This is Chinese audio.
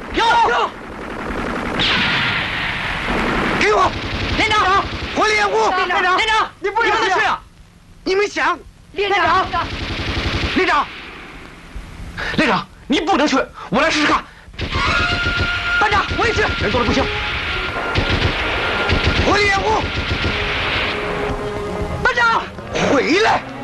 有。 给我！ 连长， 火力掩护！ 连长， 你不能去啊！ 你们想？ 连长，你不能去，我来试试看。班长，我也去。人多了不行。 火力掩护！ 班长， 回来！